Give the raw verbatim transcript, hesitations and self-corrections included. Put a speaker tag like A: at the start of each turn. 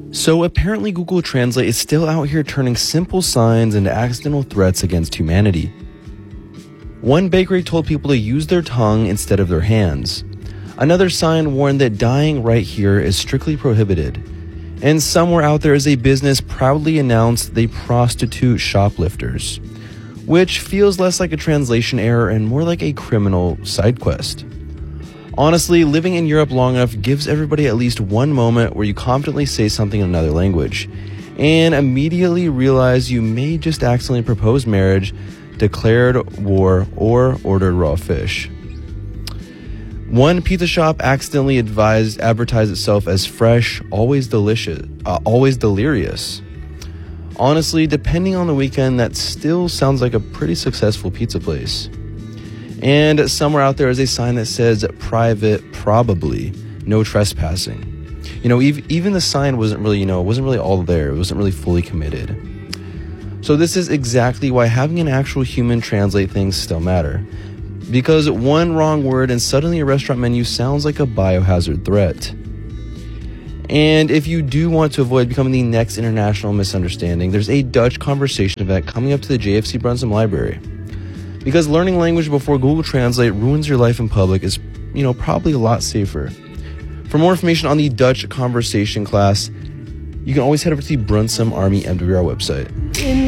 A: So apparently Google Translate is still out here turning simple signs into accidental threats against humanity. One bakery told people to use their tongue instead of their hands. Another sign warned that dying right here is strictly prohibited. And somewhere out there is a business proudly announced they prostitute shoplifters, which feels less like a translation error and more like a criminal side quest. Honestly, living in Europe long enough gives everybody at least one moment where you confidently say something in another language and immediately realize you may just accidentally propose marriage, declared war, or ordered raw fish. One pizza shop accidentally advised advertised itself as fresh, always delicious, uh, always delirious. Honestly, depending on the weekend, that still sounds like a pretty successful pizza place. And somewhere out there is a sign that says private, probably, no trespassing. You know, ev- even the sign wasn't really, you know, it wasn't really all there. It wasn't really fully committed. So this is exactly why having an actual human translate things still matter. Because one wrong word and suddenly a restaurant menu sounds like a biohazard threat. And if you do want to avoid becoming the next international misunderstanding, there's a Dutch conversation event coming up to the J F C Brunsum Library. Because learning language before Google Translate ruins your life in public is, you know, probably a lot safer. For more information on the Dutch conversation class, you can always head over to the Brunsum Army M W R website.